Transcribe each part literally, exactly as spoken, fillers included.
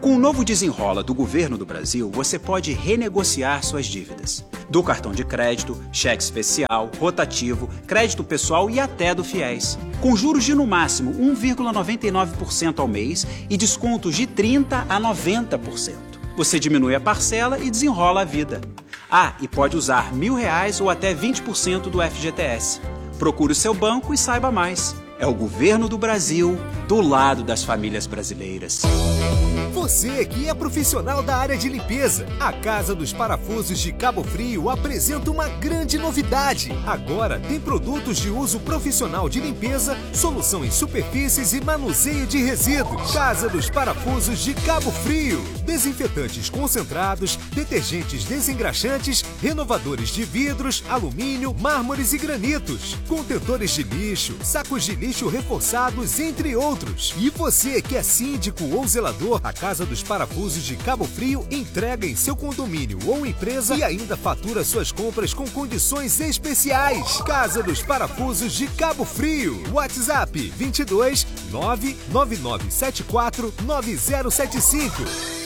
Com o novo Desenrola do Governo do Brasil, você pode renegociar suas dívidas. Do cartão de crédito, cheque especial, rotativo, crédito pessoal e até do Fiéis. Com juros de no máximo um vírgula noventa e nove por cento ao mês e descontos de trinta por cento a noventa por cento. Você diminui a parcela e desenrola a vida. Ah, e pode usar mil reais ou até vinte por cento do F G T S. Procure o seu banco e saiba mais. É o Governo do Brasil, do lado das famílias brasileiras. Você que é profissional da área de limpeza, a Casa dos Parafusos de Cabo Frio apresenta uma grande novidade. Agora tem produtos de uso profissional de limpeza, solução em superfícies e manuseio de resíduos. Casa dos Parafusos de Cabo Frio. Desinfetantes concentrados, detergentes desengraxantes, renovadores de vidros, alumínio, mármores e granitos, contentores de lixo, sacos de lixo reforçados, entre outros. E você que é síndico ou zelador, a Casa dos Parafusos de Cabo Frio entrega em seu condomínio ou empresa e ainda fatura suas compras com condições especiais. Casa dos Parafusos de Cabo Frio. WhatsApp vinte e dois nove nove nove sete quatro nove zero sete cinco.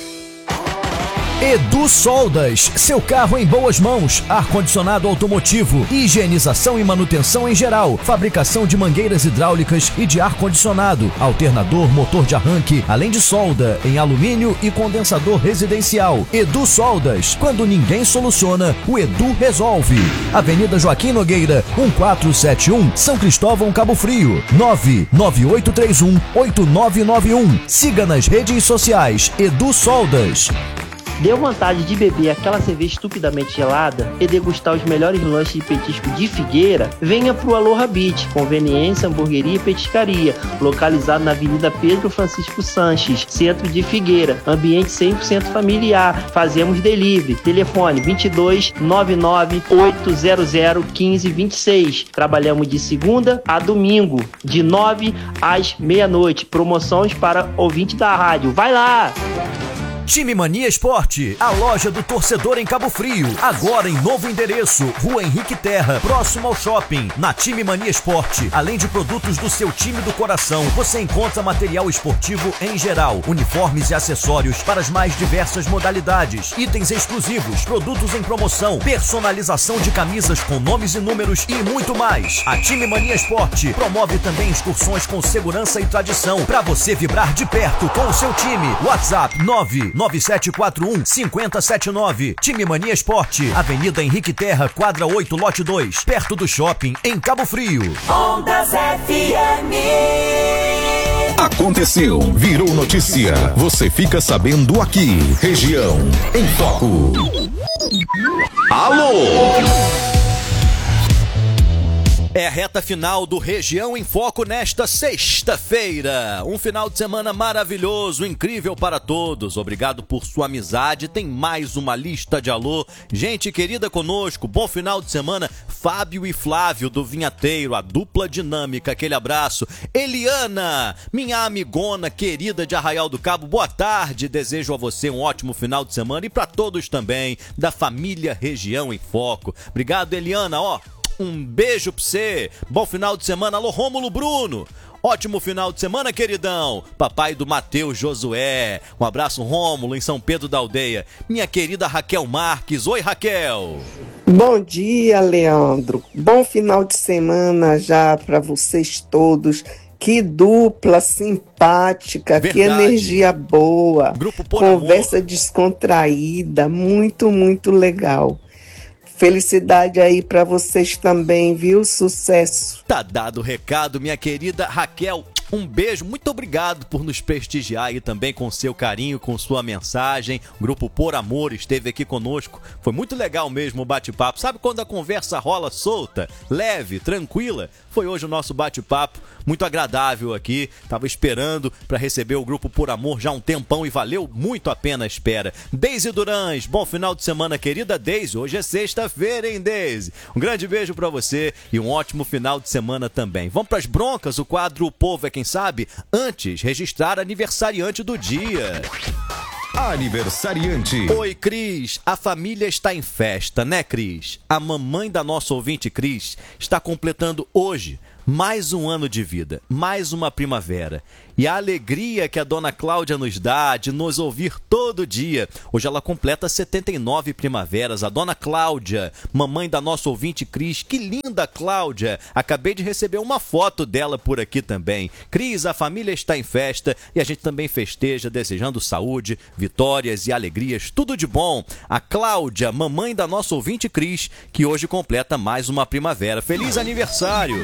Edu Soldas, seu carro em boas mãos, ar-condicionado automotivo, higienização e manutenção em geral, fabricação de mangueiras hidráulicas e de ar-condicionado, alternador, motor de arranque, além de solda em alumínio e condensador residencial. Edu Soldas, quando ninguém soluciona, o Edu resolve. Avenida Joaquim Nogueira, mil quatrocentos e setenta e um, São Cristóvão, Cabo Frio, nove nove oito três um oito nove nove um. Siga nas redes sociais, Edu Soldas. Deu vontade de beber aquela cerveja estupidamente gelada e degustar os melhores lanches de petisco de Figueira? Venha pro Aloha Beach, conveniência, hamburgueria e petiscaria, localizado na Avenida Pedro Francisco Sanches, centro de Figueira, ambiente cem por cento familiar. Fazemos delivery, telefone vinte e dois nove nove oito zero zero um cinco dois seis. Trabalhamos de segunda a domingo, de nove às meia-noite. Promoções para ouvinte da rádio. Vai lá! Time Mania Esporte, a loja do torcedor em Cabo Frio. Agora em novo endereço, Rua Henrique Terra, próximo ao shopping. Na Time Mania Esporte, além de produtos do seu time do coração, você encontra material esportivo em geral, uniformes e acessórios para as mais diversas modalidades, itens exclusivos, produtos em promoção, personalização de camisas com nomes e números e muito mais. A Time Mania Esporte promove também excursões com segurança e tradição para você vibrar de perto com o seu time. WhatsApp nove nove sete quatro um cinco zero sete nove. Time Mania Esporte, Avenida Henrique Terra, quadra oito, lote dois, perto do shopping, em Cabo Frio. Ondas F M. Aconteceu, virou notícia. Você fica sabendo aqui. Região em Foco. Alô! É a reta final do Região em Foco nesta sexta-feira. Um final de semana maravilhoso, incrível para todos. Obrigado por sua amizade. Tem mais uma lista de alô. Gente querida conosco, bom final de semana. Fábio e Flávio do Vinhateiro, a dupla dinâmica, aquele abraço. Eliana, minha amigona querida de Arraial do Cabo, boa tarde. Desejo a você um ótimo final de semana e para todos também da família Região em Foco. Obrigado, Eliana, ó. Um beijo pra você. Bom final de semana. Alô, Rômulo Bruno. Ótimo final de semana, queridão. Papai do Matheus Josué. Um abraço, Rômulo, em São Pedro da Aldeia. Minha querida Raquel Marques. Oi, Raquel. Bom dia, Leandro. Bom final de semana já para vocês todos. Que dupla simpática, verdade. Que energia boa. Grupo Por Conversa Amor. Descontraída, muito, muito legal. Felicidade aí pra vocês também, viu? Sucesso. Tá dado o recado, minha querida Raquel. Um beijo, muito obrigado por nos prestigiar aí também com seu carinho, com sua mensagem. O Grupo Por Amor esteve aqui conosco. Foi muito legal mesmo o bate-papo. Sabe quando a conversa rola solta, leve, tranquila? Foi hoje o nosso bate-papo, muito agradável aqui. Tava esperando para receber o Grupo Por Amor já há um tempão e valeu muito a pena a espera. Deise Durães, bom final de semana, querida Deise. Hoje é sexta-feira, hein, Deise? Um grande beijo para você e um ótimo final de semana também. Vamos pras broncas, o quadro O Povo é Quem Sabe? Antes, registrar aniversariante do dia. Aniversariante. Oi, Cris. A família está em festa, né, Cris? A mamãe da nossa ouvinte, Cris, está completando hoje mais um ano de vida, mais uma primavera. e a alegria que a dona Cláudia nos dá de nos ouvir todo dia. Hoje ela completa setenta e nove primaveras. A dona Cláudia, mamãe da nossa ouvinte Cris. Que linda, Cláudia! Acabei de receber uma foto dela por aqui também. Cris, a família está em festa e a gente também festeja, desejando saúde, vitórias e alegrias. Tudo de bom. A Cláudia, mamãe da nossa ouvinte Cris, que hoje completa mais uma primavera. Feliz aniversário!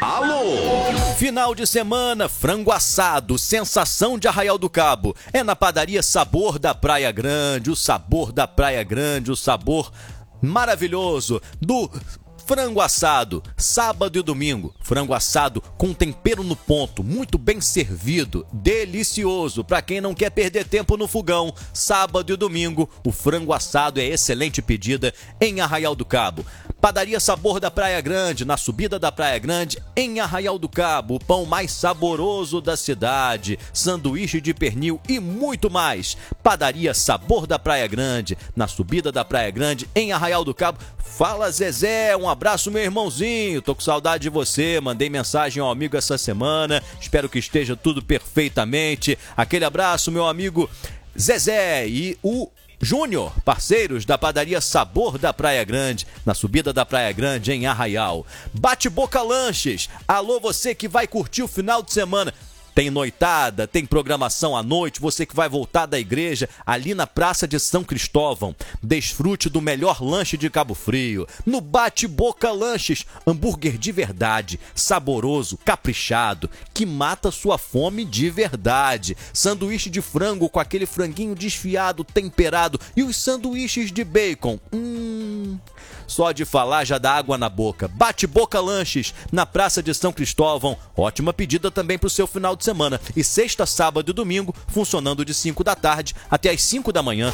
Alô! Final de semana, frango assado, sensação de Arraial do Cabo. É na padaria Sabor da Praia Grande, o sabor da Praia Grande, o sabor maravilhoso do frango assado, sábado e domingo. Frango assado com tempero no ponto, muito bem servido, delicioso. Para quem não quer perder tempo no fogão, sábado e domingo, o frango assado é excelente pedida em Arraial do Cabo. Padaria Sabor da Praia Grande, na subida da Praia Grande, em Arraial do Cabo. O pão mais saboroso da cidade, sanduíche de pernil e muito mais. Padaria Sabor da Praia Grande, na subida da Praia Grande, em Arraial do Cabo. Fala, Zezé, um abraço, meu irmãozinho. Tô com saudade de você, mandei mensagem ao amigo essa semana. Espero que esteja tudo perfeitamente. Aquele abraço, meu amigo Zezé e o Júnior, parceiros da padaria Sabor da Praia Grande, na subida da Praia Grande, em Arraial. Bate-Boca Lanches, alô você que vai curtir o final de semana. Tem noitada, tem programação à noite, você que vai voltar da igreja, ali na Praça de São Cristóvão. Desfrute do melhor lanche de Cabo Frio. No Bate-Boca Lanches, hambúrguer de verdade, saboroso, caprichado, que mata sua fome de verdade. Sanduíche de frango com aquele franguinho desfiado, temperado, e os sanduíches de bacon. Hum... Só de falar já dá água na boca. Bate-Boca Lanches, na Praça de São Cristóvão. Ótima pedida também para o seu final de semana. E sexta, sábado e domingo, funcionando de cinco da tarde até as cinco da manhã.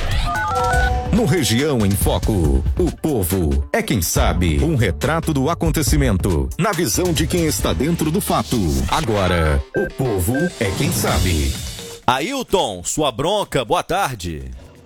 No Região em Foco, o povo é quem sabe. Um retrato do acontecimento, na visão de quem está dentro do fato. Agora, o povo é quem sabe. Ailton, sua bronca, boa tarde.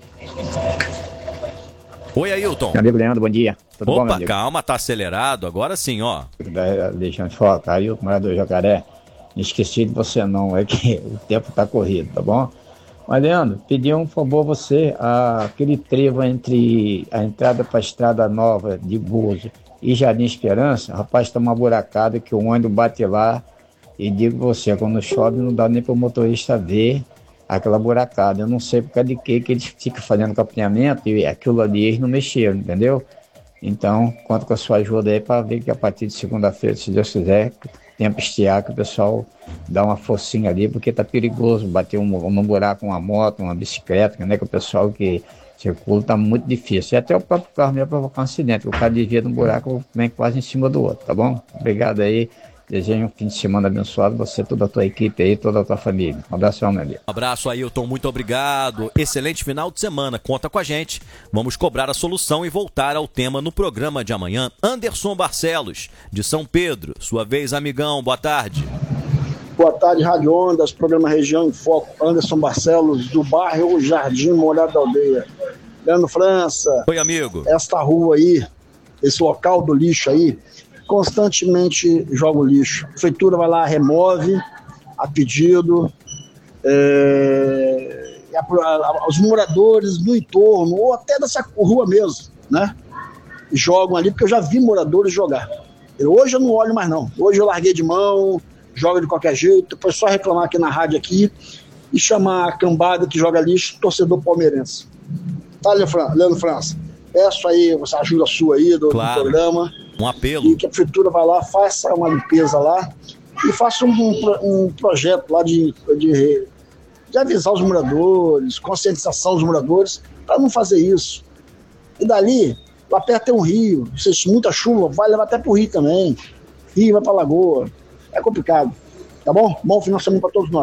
Oi, Ailton. Meu amigo Leandro, bom dia. Tudo Opa, bom, meu amigo? Calma, tá acelerado, agora sim, ó. Deixando de foco, Ailton, morador do Jacaré. Não esqueci de você não, é que o tempo tá corrido, tá bom? Mas, Leandro, pedi um favor a você, aquele trevo entre a entrada para a Estrada Nova de Bozo e Jardim Esperança, rapaz, tá uma buracada que o ônibus bate lá e digo você, quando chove não dá nem para o motorista ver aquela buracada. Eu não sei por causa de que que eles ficam fazendo caminhamento e aquilo ali eles não mexeram, entendeu? Então, conto com a sua ajuda aí para ver que a partir de segunda-feira, se Deus quiser, tempo estiar, que o pessoal dá uma forcinha ali, porque tá perigoso bater um, um buraco, uma moto, uma bicicleta, né? Que o pessoal que circula tá muito difícil. E até o próprio carro mesmo provocar um acidente, o cara desvia de um buraco, vem quase em cima do outro, tá bom? Obrigado aí. Desejo um fim de semana abençoado, você, toda a tua equipe aí, toda a tua família. Um abraço, meu amigo. Um abraço, Ailton, muito obrigado. Excelente final de semana, conta com a gente. Vamos cobrar a solução e voltar ao tema no programa de amanhã. Anderson Barcelos, de São Pedro, sua vez, amigão, boa tarde. Boa tarde, Rádio Ondas, programa Região em Foco. Anderson Barcelos, do bairro Jardim Morada da Aldeia. Leandro França. Oi, amigo. Esta rua aí, esse local do lixo aí, constantemente joga o lixo. A prefeitura vai lá, remove a pedido, é, a, a, os moradores no entorno, ou até dessa rua mesmo, né? Jogam ali, porque eu já vi moradores jogar. Eu, hoje eu não olho mais não, hoje eu larguei de mão, joga de qualquer jeito, depois só reclamar aqui na rádio aqui e chamar a cambada que joga lixo, torcedor palmeirense. Tá, Leandro França? Peço aí, essa ajuda sua aí do, claro. do programa. Um apelo. E que a prefeitura vai lá, faça uma limpeza lá e faça um, um, um projeto lá de, de, de avisar os moradores, conscientização dos moradores, para não fazer isso. E dali, lá perto tem um rio, se muita chuva, vai levar até pro rio também. Rio vai pra lagoa. É complicado. Tá bom? Bom final de semana para todos nós.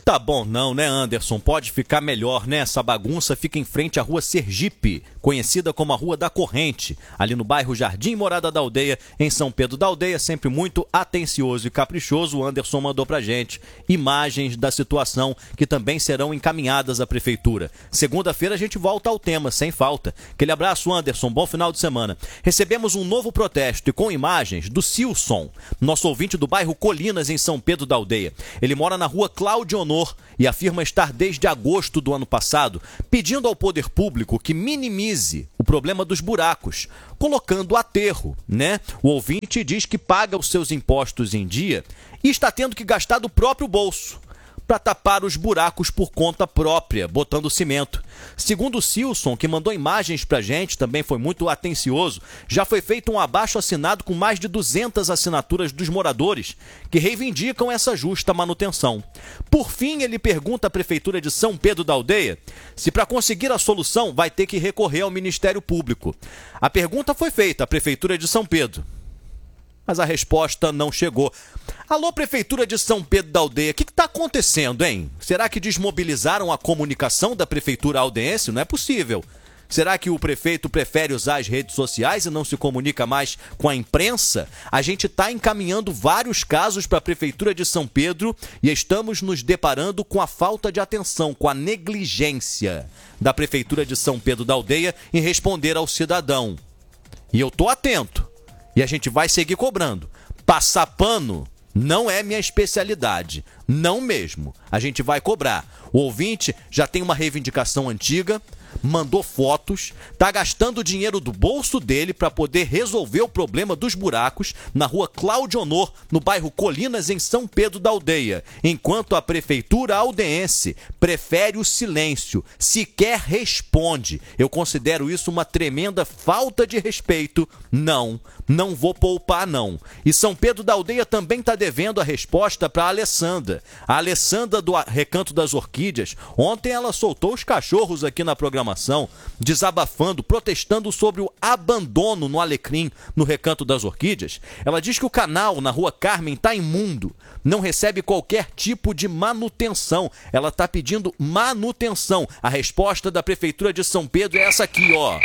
tá bom não, né, Anderson? Pode ficar melhor, né? Essa bagunça fica em frente à Rua Sergipe, conhecida como a Rua da Corrente, ali no bairro Jardim Morada da Aldeia, em São Pedro da Aldeia, sempre muito atencioso e caprichoso. O Anderson mandou pra gente imagens da situação que também serão encaminhadas à prefeitura. Segunda-feira a gente volta ao tema, sem falta. Aquele abraço, Anderson, bom final de semana. Recebemos um novo protesto e com imagens do Silson, nosso ouvinte do bairro Colinas, em São Pedro da Aldeia. Ele mora na Rua Cláudio Honor e afirma estar desde agosto do ano passado pedindo ao poder público que minimize o problema dos buracos, colocando aterro, né? O ouvinte diz que paga os seus impostos em dia e está tendo que gastar do próprio bolso para tapar os buracos por conta própria, botando cimento. Segundo o Silson, que mandou imagens pra gente, também foi muito atencioso, já foi feito um abaixo-assinado com mais de duzentas assinaturas dos moradores que reivindicam essa justa manutenção. Por fim, ele pergunta à Prefeitura de São Pedro da Aldeia se para conseguir a solução vai ter que recorrer ao Ministério Público. A pergunta foi feita à Prefeitura de São Pedro, mas a resposta não chegou. Alô, Prefeitura de São Pedro da Aldeia, o que está acontecendo, hein? Será que desmobilizaram a comunicação da Prefeitura aldense? Não é possível. Será que o prefeito prefere usar as redes sociais e não se comunica mais com a imprensa? A gente está encaminhando vários casos para a Prefeitura de São Pedro e estamos nos deparando com a falta de atenção, com a negligência da Prefeitura de São Pedro da Aldeia em responder ao cidadão. E eu estou atento. E a gente vai seguir cobrando. Passar pano não é minha especialidade. Não mesmo. A gente vai cobrar. O ouvinte já tem uma reivindicação antiga, mandou fotos, tá gastando dinheiro do bolso dele para poder resolver o problema dos buracos na Rua Cláudio Honor, no bairro Colinas, em São Pedro da Aldeia, enquanto a Prefeitura aldense prefere o silêncio, sequer responde. Eu considero isso uma tremenda falta de respeito. Não, não vou poupar não. E São Pedro da Aldeia também está devendo a resposta para a Alessandra. A Alessandra do Recanto das Orquídeas, ontem ela soltou os cachorros aqui na programação, desabafando, protestando sobre o abandono no Alecrim, no Recanto das Orquídeas. Ela diz que o canal na Rua Carmen está imundo, não recebe qualquer tipo de manutenção. Ela está pedindo manutenção. A resposta da Prefeitura de São Pedro é essa aqui, ó.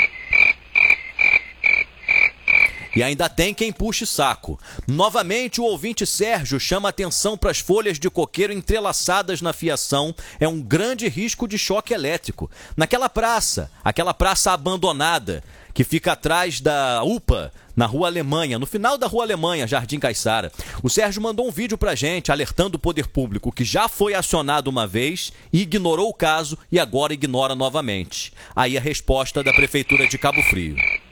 E ainda tem quem puxe saco. Novamente, o ouvinte Sérgio chama atenção para as folhas de coqueiro entrelaçadas na fiação. É um grande risco de choque elétrico. Naquela praça, aquela praça abandonada, que fica atrás da U P A, na Rua Alemanha, no final da Rua Alemanha, Jardim Caiçara. O Sérgio mandou um vídeo pra gente, alertando o poder público que já foi acionado uma vez e ignorou o caso e agora ignora novamente. Aí a resposta da Prefeitura de Cabo Frio.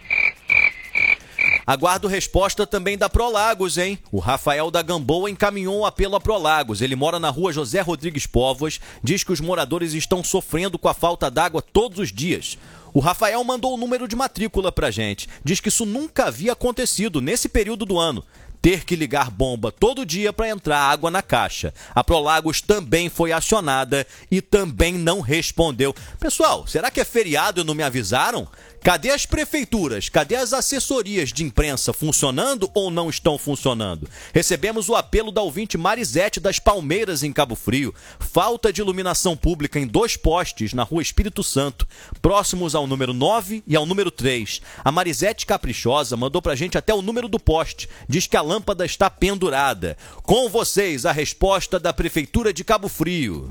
Aguardo resposta também da Prolagos, hein? O Rafael da Gamboa encaminhou um apelo a Prolagos. Ele mora na Rua José Rodrigues Póvoas, diz que os moradores estão sofrendo com a falta d'água todos os dias. O Rafael mandou o número de matrícula pra gente. Diz que isso nunca havia acontecido nesse período do ano. Ter que ligar bomba todo dia para entrar água na caixa. A Prolagos também foi acionada e também não respondeu. Pessoal, será que é feriado e não me avisaram? Cadê as prefeituras? Cadê as assessorias de imprensa funcionando ou não estão funcionando? Recebemos o apelo da ouvinte Marisete das Palmeiras, em Cabo Frio. Falta de iluminação pública em dois postes na Rua Espírito Santo, próximos ao número nove e ao número três. A Marisete Caprichosa mandou pra gente até o número do poste. Diz que a lâmpada está pendurada. Com vocês, a resposta da Prefeitura de Cabo Frio.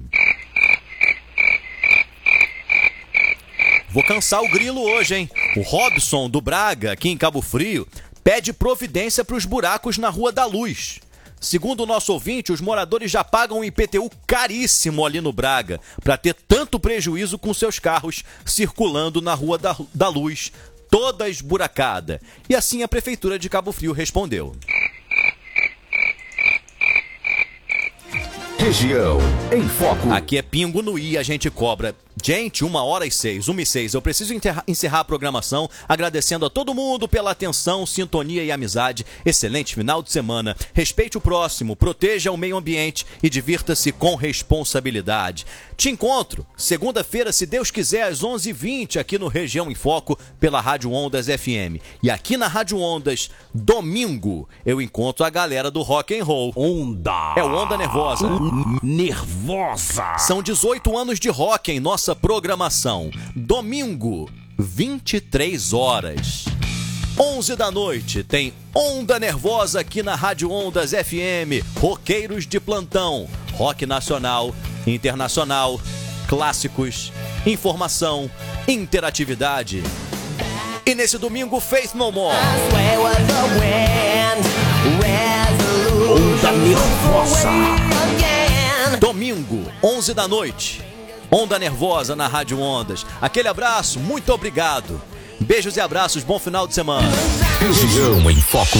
Vou cansar o grilo hoje, hein? O Robson do Braga, aqui em Cabo Frio, pede providência para os buracos na Rua da Luz. Segundo o nosso ouvinte, os moradores já pagam um I P T U caríssimo ali no Braga para ter tanto prejuízo com seus carros circulando na Rua da, da Luz, toda esburacada. E assim a Prefeitura de Cabo Frio respondeu. Região em Foco. Aqui é pingo no i, a gente cobra. Gente, uma hora e seis, uma e seis. Eu preciso enterrar, encerrar a programação agradecendo a todo mundo pela atenção, sintonia e amizade. Excelente final de semana. Respeite o próximo, proteja o meio ambiente e divirta-se com responsabilidade. Te encontro segunda-feira, se Deus quiser, às onze e vinte, aqui no Região em Foco, pela Rádio Ondas F M. E aqui na Rádio Ondas, domingo, eu encontro a galera do Rock and Roll. Onda. É o Onda Nervosa. Nervosa. São dezoito anos de rock em nossa programação. Domingo, vinte e três horas. onze da noite, tem Onda Nervosa aqui na Rádio Ondas F M. Roqueiros de plantão. Rock nacional, internacional, clássicos, informação, interatividade. E nesse domingo, Faith No More. Onda Nervosa. Domingo, onze da noite. Onda Nervosa na Rádio Ondas. Aquele abraço, muito obrigado. Beijos e abraços, bom final de semana. Região em Foco.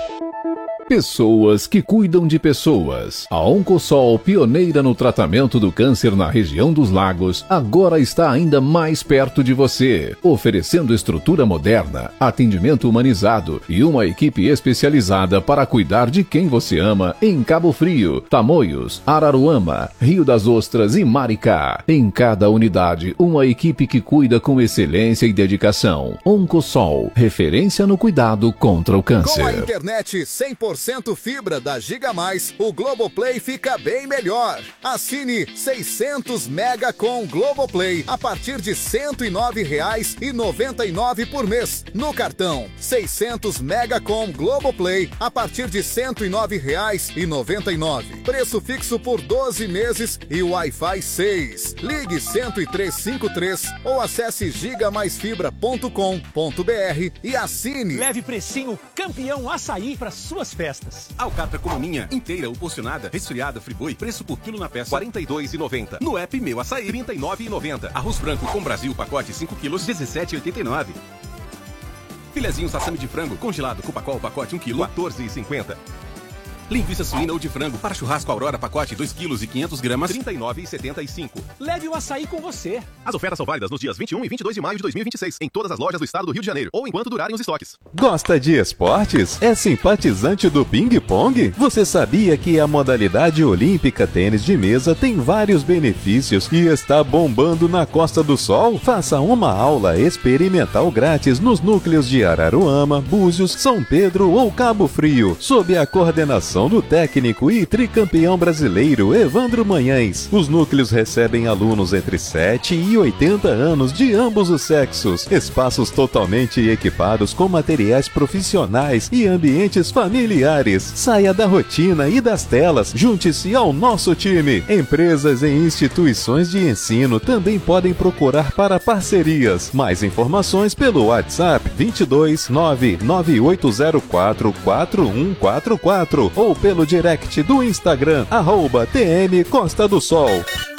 Pessoas que cuidam de pessoas. A Oncosol, pioneira no tratamento do câncer na região dos lagos, agora está ainda mais perto de você, oferecendo estrutura moderna, atendimento humanizado e uma equipe especializada para cuidar de quem você ama em Cabo Frio, Tamoios, Araruama, Rio das Ostras e Maricá. Em cada unidade, uma equipe que cuida com excelência e dedicação. Oncosol, referência no cuidado contra o câncer. Com a internet cem por cento fibra da Giga Mais, o Globoplay fica bem melhor. Assine seiscentos mega com Globoplay a partir de cento e nove reais e noventa e nove centavos por mês. No cartão, seiscentos mega com Globoplay a partir de cento e nove reais e noventa e nove centavos. Preço fixo por doze meses e Wi-Fi seis. Ligue cento e três cinquenta e três ou acesse giga mais fibra ponto com ponto br e assine. Leve precinho campeão açaí para suas festas. Alcatra como minha, inteira ou porcionada, resfriada, friboi, preço por quilo na peça quarenta e dois reais e noventa centavos. No app Meu Açaí, trinta e nove reais e noventa centavos. Arroz branco com Brasil, pacote cinco quilos, dezessete reais e oitenta e nove centavos. Filezinho sassami de frango congelado, Cupacol, pacote um quilo, quatorze reais e cinquenta centavos. Linguiça suína ou de frango para churrasco Aurora, pacote dois quilos e quinhentos gramas, trinta e nove reais e setenta e cinco centavos. Leve o açaí com você. As ofertas são válidas nos dias vinte e um e vinte e dois de maio de dois mil e vinte e seis, em todas as lojas do estado do Rio de Janeiro, ou enquanto durarem os estoques. Gosta de esportes? É simpatizante do ping-pong? Você sabia que a modalidade olímpica tênis de mesa tem vários benefícios e está bombando na Costa do Sol? Faça uma aula experimental grátis nos núcleos de Araruama, Búzios, São Pedro ou Cabo Frio, sob a coordenação do técnico e tricampeão brasileiro Evandro Manhães. Os núcleos recebem alunos entre sete e oitenta anos de ambos os sexos, espaços totalmente equipados com materiais profissionais e ambientes familiares. Saia da rotina e das telas, junte-se ao nosso time. Empresas e instituições de ensino também podem procurar para parcerias. Mais informações pelo WhatsApp vinte e dois nove nove oito zero quatro quatro um quatro quatro ou pelo direct do Instagram, arroba T M Costa do Sol.